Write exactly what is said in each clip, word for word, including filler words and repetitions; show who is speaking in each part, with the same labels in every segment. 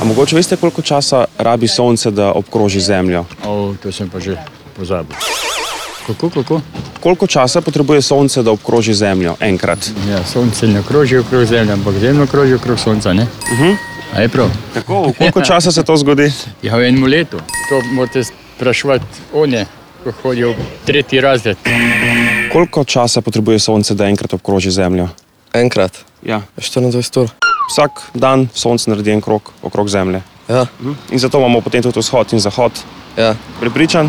Speaker 1: mogoče veste, koliko časa rabi sonce, da obkroži zemljo?
Speaker 2: O, to sem pa že pozabil. Kako, kako?
Speaker 1: Koliko časa potrebuje sonce, da obkroži zemljo enkrat?
Speaker 2: Ja, sonce ne kroži okrog zemlje, ampak zemljo kroži okrog sonca, ne?
Speaker 1: Uh-huh.
Speaker 2: A je prav?
Speaker 1: Tako, koliko časa se to zgodi?
Speaker 2: Ja, v enem letu. To morate spraševati one, ko hodijo v tretji razred.
Speaker 1: Koliko časa potrebuje sonce, da enkrat obkroži zemljo?
Speaker 3: Enkrat?
Speaker 1: Ja.
Speaker 3: štiriindvajset ur.
Speaker 1: Vsak dan sonce naredi en krog okrog zemlje.
Speaker 3: Ja.
Speaker 1: Uh-huh. In zato imamo potem tudi vzhod in zahod.
Speaker 3: Ja.
Speaker 1: Prepričan?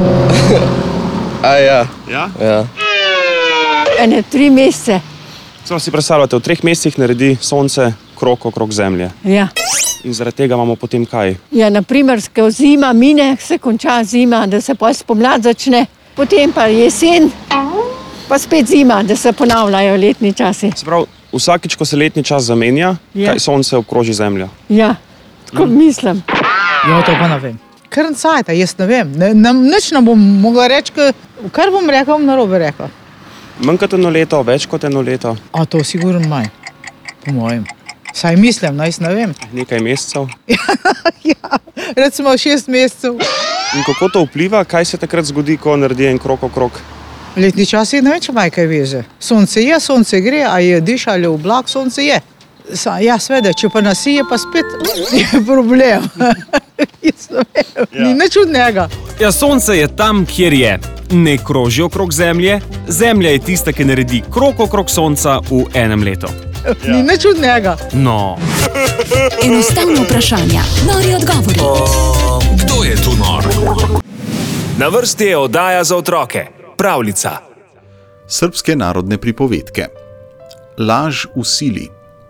Speaker 3: A ja.
Speaker 1: Ja?
Speaker 3: Ja.
Speaker 4: Ene tri mesece.
Speaker 1: Samo si predstavljate, v treh mesecih naredi sonce krog okrog zemlje.
Speaker 4: Ja.
Speaker 1: In zaradi tega imamo potem kaj?
Speaker 4: Ja, naprimer, ko zima mine, se konča zima, da se potem spomlad začne, potem pa jesen, pa spet zima, da se ponavljajo letni časi.
Speaker 1: Se pravi, vsakič, ko se letni čas zamenja,
Speaker 4: Ja.
Speaker 1: kaj sonce obkroži zemljo.
Speaker 4: Ja, tako mislim.
Speaker 5: Ja, to pa ne vem. Kar cajta, jaz ne vem. Ne, ne, nič ne bom mogla reči, kar bom rekla, bom narobe rekla.
Speaker 1: Manj kot eno leto, več kot eno leto,
Speaker 5: A to sigurno manj, po mojem. Saj mislim, no, jaz ne vem.
Speaker 1: nekaj mesecev.
Speaker 5: Ja, recimo šest mesecev.
Speaker 1: In kako to vpliva, kaj se takrat zgodi, ko naredi en krog okrog?
Speaker 5: Letni časi ne vem, če ima kaj veze. Sonce je, sonce gre, a je diš ali oblak, sonce je. Sa, ja, sveda, če pa nasije, pa spet je problem. Jaz ne vem,
Speaker 1: Ja.
Speaker 5: ni nič od njega.
Speaker 6: Ja, sonce je tam, kjer je. Ne kroži okrog zemlje, zemlja je tista, ki naredi krog okrog sonca v enem letu.
Speaker 5: Ni nič od njega.
Speaker 6: No.
Speaker 7: Enostavno vprašanje, nori odgovori.
Speaker 8: Kdo je tu nor?
Speaker 6: Na vrsti je oddaja za otroke. Pravljica.
Speaker 9: Srbske narodne pripovedke. Laž v sili.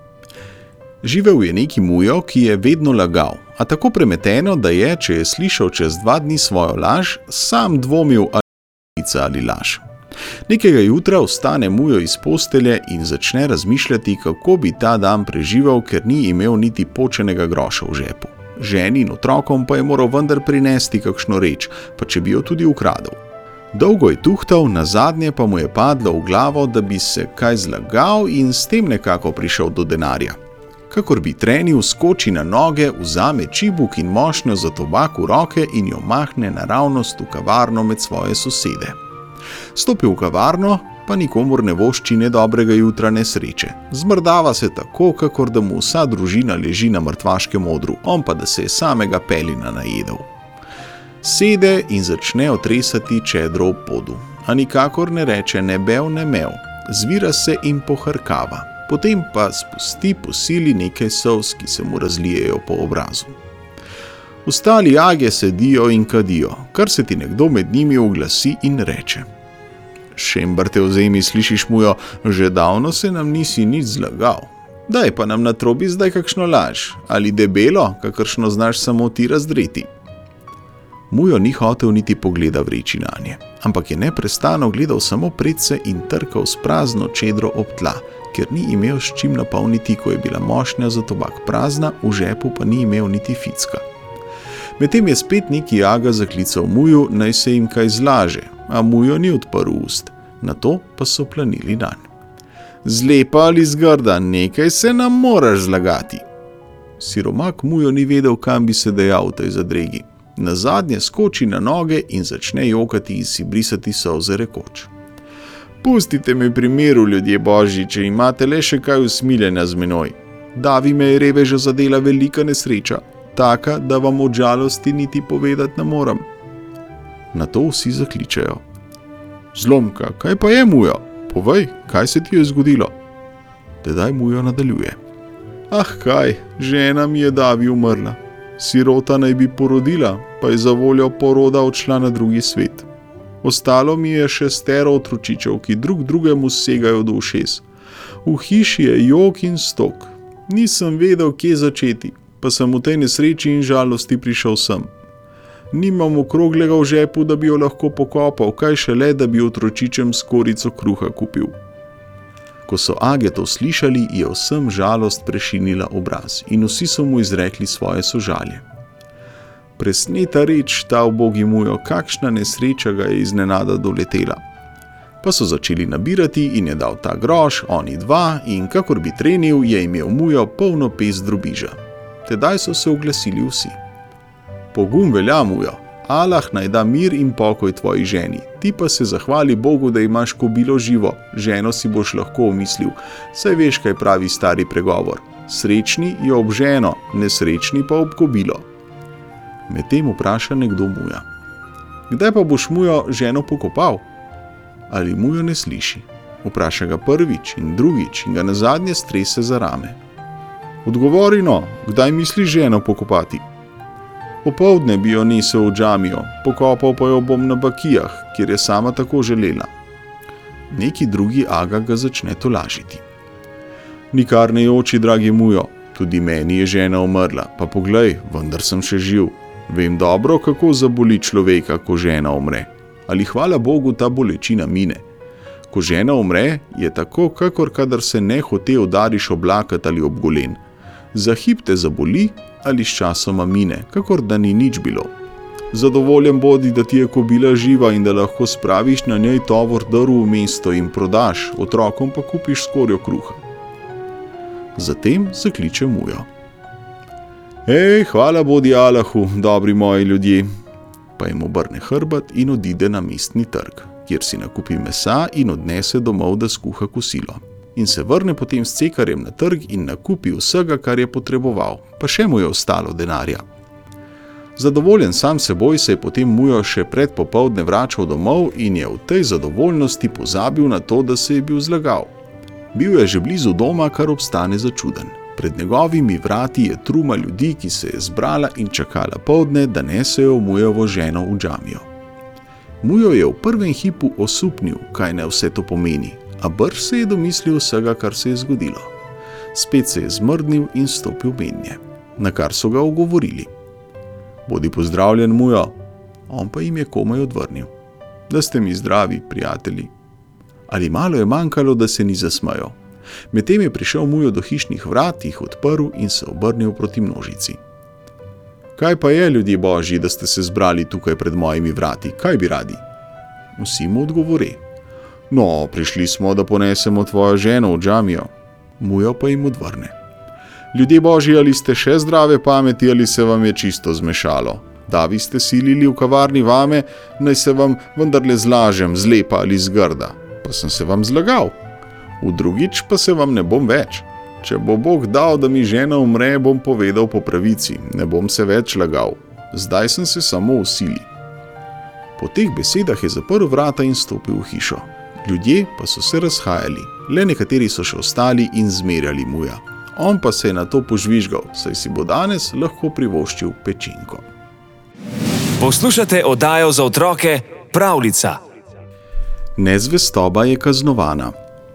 Speaker 9: Živel je neki mujo, ki je vedno lagal, a tako premeteno, da je, če je slišal čez dva dni svojo laž, sam dvomil ali resnica ali laž. Nekega jutra vstane mujo iz postelje in začne razmišljati, kako bi ta dan preživel, ker ni imel niti počenega groša v žepu. Ženi in otrokom pa je moral vendar prinesti kakšno reč, pa če bi jo tudi ukradel. Dolgo je tuhtal, nazadnje pa mu je padlo v glavo, da bi se kaj zlagal in s tem nekako prišel do denarja. Kakor bi trenil, skoči na noge, vzame čibuk in mošnjo za tobak v roke in jo mahne naravnost v kavarno med svoje sosede. Stopi v kavarno, pa nikomur ne vošči ne dobrega jutra ne sreče. Zmrdava se tako, kakor da mu vsa družina leži na mrtvaškem odru, on pa da se je samega pelina najedel. Sede in začne otresati čedro v podu, a nikakor ne reče ne bev ne mev, zvira se in pohrkava. Potem pa spusti po sili nekaj solz, ki se mu razlijejo po obrazu. Ostali agje sedijo in kadijo, kar se ti nekdo med njimi oglasi in reče: Šembar te vzemi, slišiš mujo, že davno se nam nisi nič zlagal. Daj pa nam natrobi zdaj kakšno laž, ali debelo, kakršno znaš samo ti razdreti. Mujo ni hotel niti pogleda vreči nanje, ampak je neprestano gledal samo predse in trkal s prazno čedro ob tla, ker ni imel s čim napolniti, ko je bila mošnja za tobak prazna, v žepu pa ni imel niti ficka. Medtem je spet neki aga zaklical muju, naj se jim kaj zlaže, a mujo ni odprl ust, nato pa so planili nanj. Zlepa ali zgrda, nekaj se nam moraš zlagati. Siromak mujo ni vedel, kam bi se dejal v tej zadregi. Nazadnje skoči na noge in začne jokati in si brisati solze rekoč: Pustite me pri miru, ljudje božji, če imate le še kaj usmiljenja z menoj. Davi me je reveža zadela velika nesreča, taka, da vam od žalosti niti povedati ne moram. Nato vsi zakličejo: Zlomka, kaj pa je, mujo? Povej, kaj se ti je zgodilo? Tedaj mujo nadaljuje: Ah, kaj, žena mi je Davi umrla. Sirota naj bi porodila, pa je za voljo poroda odšla na drugi svet. Ostalo mi je šestero otročičev, ki drug drugemu segajo do ušes. V hiši je jok in stok. Nisem vedel, kje začeti, pa sem v tej nesreči in žalosti prišel sem. Nimam okroglega v žepu, da bi jo lahko pokopal, kaj šele, da bi otročičem skorico kruha kupil. Ko so age to slišali, je vsem žalost prešinila obraz in vsi so mu izrekli svoje sožalje. Presneta reč, ta ubogi mujo, kakšna nesreča ga je iznenada doletela. Pa so začeli nabirati in je dal ta groš, oni dva, in kakor bi trenil, je imel mujo polno pest drobiža. Tedaj so se oglasili vsi. Pogum velja, Mujo, Allah naj da mir in pokoj tvoji ženi, ti pa se zahvali Bogu, da imaš kobilo živo, ženo si boš lahko omislil, saj veš, kaj pravi stari pregovor. Srečni je ob ženo, nesrečni pa ob kobilo. Medtem vpraša nekdo Muja. Kdaj pa boš, Mujo, ženo pokopal? Ali Mujo ne sliši? Vpraša ga prvič in drugič in ga nazadnje strese za rame. Odgovori no, kdaj misliš ženo pokopati? Popoldne bi jo nesel v džamijo, pokopal pa jo bom na Bakijah, kjer je sama tako želela. Neki drugi aga ga začne tolažiti. Nikar ne joči, dragi Mujo, tudi meni je žena umrla, pa poglej, vendar sem še živ. Vem dobro, kako zaboli človeka, ko žena umre. Ali hvala Bogu ta bolečina mine. Ko žena umre, je tako, kakor kadar se ne hote udariš oblakat ali obgolen. Za hip te zaboli ali s časoma mine, kakor da ni nič bilo. Zadovoljen bodi, da ti je kobila živa in da lahko spraviš na njej tovor drv v mesto in prodaš, otrokom pa kupiš skorjo kruha. Zatem zakliče Mujo. Ej, hvala bodi Allahu, dobri moji ljudje, pa jim obrne hrbet in odide na mestni trg, kjer si nakupi mesa in odnese domov, da skuha kosilo. In se vrne potem s cekarjem na trg in nakupi vsega, kar je potreboval, pa še mu je ostalo denarja. Zadovoljen sam seboj se je potem Mujo še pred popoldne vračal domov in je v tej zadovoljnosti pozabil na to, da se je bil zlagal. Bil je že blizu doma, kar obstane začuden. Pred njegovimi vrati je truma ljudi, ki se je zbrala in čakala poldne, da nesejo Mujovo ženo v džamijo. Mujo je v prvem hipu osupnil, kaj ne vse to pomeni, a brž se je domislil vsega, kar se je zgodilo. Spet se je zmrdnil in stopil mednje, na kar so ga ogovorili. Bodi pozdravljen, Mujo, on pa jim je komaj odvrnil. Da ste mi zdravi, prijatelji. Ali malo je manjkalo, da se ni zasmejal. Medtem je prišel Mujo do hišnih vrat, jih odprl in se obrnil proti množici. Kaj pa je, ljudje božji, da ste se zbrali tukaj pred mojimi vrati, kaj bi radi? Vsi mu odgovore. No, prišli smo, da ponesemo tvojo ženo v džamijo. Mujo pa jim odvrne. Ljudje božji, ali ste še zdrave pameti ali se vam je čisto zmešalo? Da vi ste silili v kavarni vame, naj se vam vendarle zlažem, zlepa ali zgrda. Pa sem se vam zlagal. V drugič pa se vam ne bom več. Če bo Bog dal, da mi žena umre, bom povedal po pravici, ne bom se več lagal. Zdaj sem se samo v sili. Po teh besedah je zaprl vrata in stopil v hišo. Ljudje pa so se razhajali, le nekateri so še ostali in zmerjali Muja. On pa se je na to požvižgal, saj si bo danes lahko privoščil pečenko.
Speaker 6: Poslušate oddajo za otroke Pravljica.
Speaker 9: Nezvestoba je kaznovana.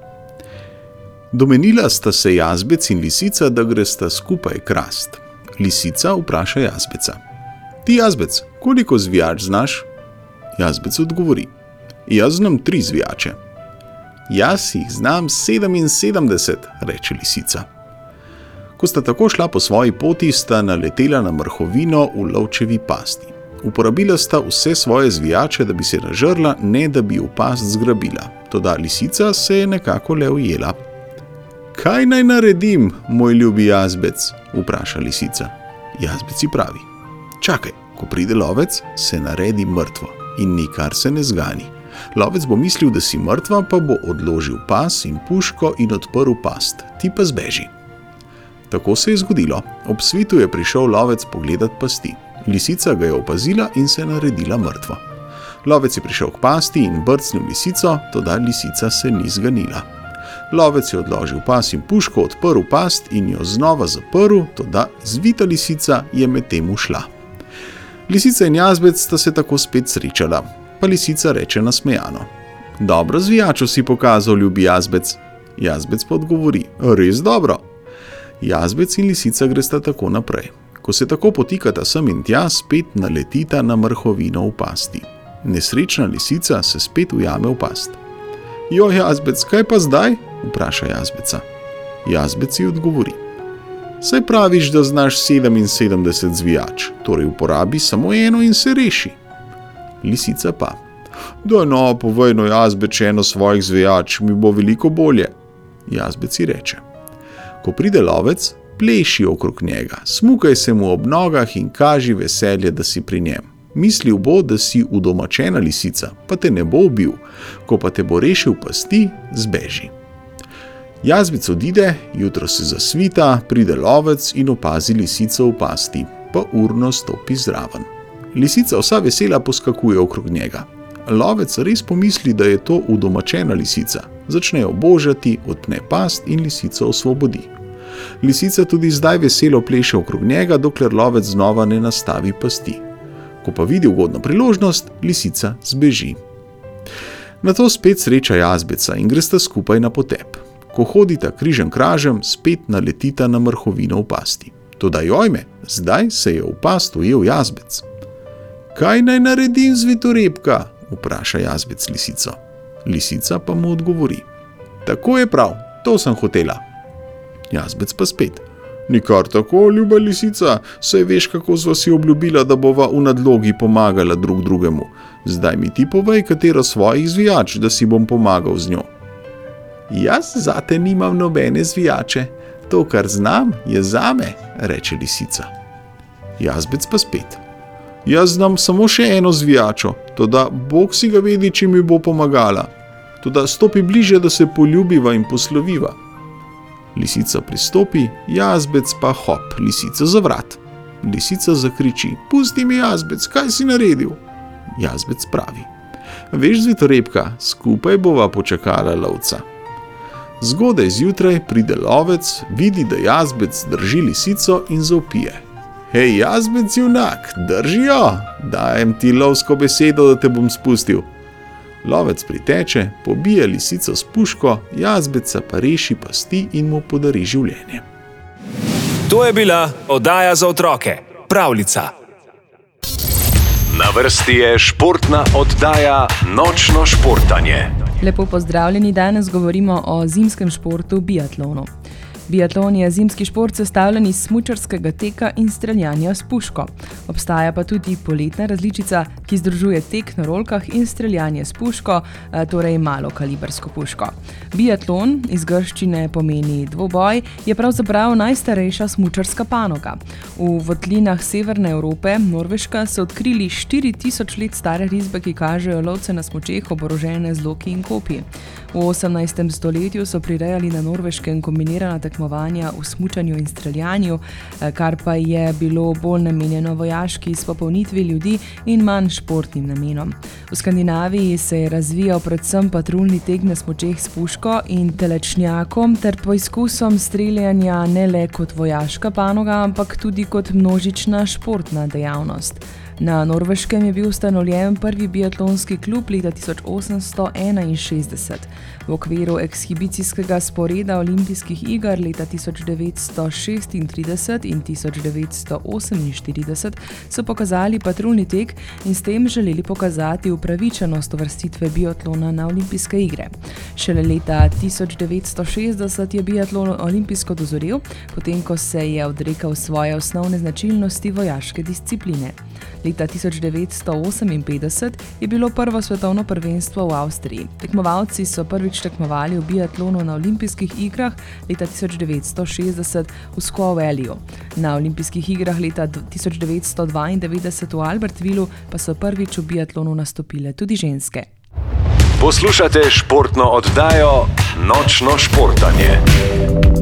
Speaker 9: Domenila sta se jazbec in lisica, da gresta skupaj krast. Lisica vpraša jazbeca. Ti, jazbec, koliko zvijač znaš? Jazbec odgovori. Jaz znam tri zvijače. Jaz jih znam sedeminsedemdeset, reče lisica. Ko sta tako šla po svoji poti, sta naletela na mrhovino v lovčevi pasti. Uporabila sta vse svoje zvijače, da bi se nažrla, ne da bi v past zgrabila. Toda lisica se je nekako le ujela. Kaj naj naredim, moj ljubi jazbec? Vpraša lisica. Jazbec ji pravi. Čakaj, ko pride lovec, se naredi mrtvo in nikar se ne zgani. Lovec bo mislil, da si mrtva, pa bo odložil pas in puško in odprl past, ti pa zbeži. Tako se je zgodilo. Ob svitu je prišel lovec pogledat pasti. Lisica ga je opazila in se naredila mrtvo. Lovec je prišel k pasti in brcnil lisico, toda lisica se ni zganila. Lovec je odložil pas in puško, odprl past in jo znova zaprl, toda zvita lisica je medtem ušla. Lisica in jazbec sta se tako spet srečala, pa lisica reče nasmejano. Dobro zvijačo si pokazal, ljubi jazbec. Jazbec pa odgovori, res dobro. Jazbec in lisica gresta tako naprej. Ko se tako potikata sem in tja, spet naletita na mrhovino v pasti. Nesrečna lisica se spet ujame v past. Jo, jazbec, kaj pa zdaj? Vpraša jazbeca. Jazbec ji odgovori. Saj praviš, da znaš sedeminsedemdeset zvijač, torej uporabi samo eno in se reši. Lisica pa. Da no, povej no, jazbec, eno svojih zvijač, mi bo veliko bolje. Jazbec ji reče. Ko pride lovec, pleši okrog njega, smukaj se mu ob nogah in kaži veselje, da si pri njem. Mislil bo, da si udomačena lisica, pa te ne bo ubil, ko pa te bo rešil pasti, zbeži. Jazbec odide, jutro se zasvita, pride lovec in opazi lisico v pasti, pa urno stopi zraven. Lisica vsa vesela poskakuje okrog njega. Lovec res pomisli, da je to udomačena lisica. Začne jo božati, odpne past in lisico osvobodi. Lisica tudi zdaj veselo pleše okrog njega, dokler lovec znova ne nastavi pasti. Ko pa vidi ugodno priložnost, lisica zbeži. Nato spet sreča jazbeca in gresta skupaj na potep. Ko hodita križem kražem, spet naletita na mrhovino v pasti. Toda jojme, zdaj se je v past ujel jazbec. Kaj naj naredim, zvitorepka? Vpraša jazbec lisico. Lisica pa mu odgovori. Tako je prav, to sem hotela. Jazbec pa spet. Nikar tako, ljuba lisica, saj veš, kako sva si obljubila, da bova v nadlogi pomagala drug drugemu. Zdaj mi ti povej, katero svojih zvijač, da si bom pomagal z njo. Jaz zate nimam nobene zvijače. To, kar znam, je zame, reče lisica. Jazbec pa spet. Jaz znam samo še eno zvijačo, toda Bog si ga vedi, če mi bo pomagala. Toda stopi bliže, da se poljubiva in posloviva. Lisica pristopi, jazbec pa hop, lisica za vrat. Lisica zakriči, pusti mi jazbec, kaj si naredil? Jazbec pravi, veš, zvitorepka, skupaj bova počakala lovca. Zgodaj zjutraj pride lovec, vidi, da jazbec drži lisico in zavpije. Hej, jazbec junak, drži jo, dajem ti lovsko besedo, da te bom spustil. Lovec priteče, pobije lisico s puško, jazbeca pa reši pasti in mu podari življenje.
Speaker 8: To je bila oddaja za otroke, Pravljica. Na vrsti je športna oddaja Nočno športanje.
Speaker 10: Lepo pozdravljeni, danes govorimo o zimskem športu biatlonu. Biatlon je zimski šport sestavljen iz smučarskega teka in streljanja s puško. Obstaja pa tudi poletna različica, ki združuje tek na rolkah in streljanje s puško, torej malokalibrsko puško. Biatlon, iz grščine pomeni dvoboj, je pravzaprav najstarejša smučarska panoga. V votlinah severne Evrope, Norveška, so odkrili štiri tisoč let stare risbe, ki kažejo lovce na smučeh oborožene z loki in kopji. V osemnajstem stoletju so prirejali na Norveškem kombinirana tekmovanja v smučanju in streljanju, kar pa je bilo bolj namenjeno vojaški izpopolnitvi ljudi in manj športnim namenom. V Skandinaviji se je razvijal predvsem patruljni tek na smučeh s puško in telečnjakom ter poizkusom streljanja ne le kot vojaška panoga, ampak tudi kot množična športna dejavnost. Na Norveškem je bil ustanovljen prvi biatlonski klub leta tisoč osemsto enainšestdeset. V okviru ekshibicijskega sporeda olimpijskih iger leta tisoč devetsto šestintrideset in tisoč devetsto oseminštirideset so pokazali patruljni tek in s tem želeli pokazati upravičenost uvrstitve biatlona na olimpijske igre. Šele leta tisoč devetsto šestdeset je biatlon olimpijsko dozorel, potem ko se je odrekal svoje osnovne značilnosti vojaške discipline. Leta tisoč devetsto oseminpetdeset je bilo prvo svetovno prvenstvo v Avstriji. Tekmovalci so prvič tekmovali v biatlonu na olimpijskih igrah leta tisoč devetsto šestdeset v Squaw Valleyju. Na olimpijskih igrah leta tisoč devetsto dvaindevetdeset v Albertvillu pa so prvič v biatlonu nastopile tudi ženske.
Speaker 8: Poslušate športno oddajo Nočno športanje.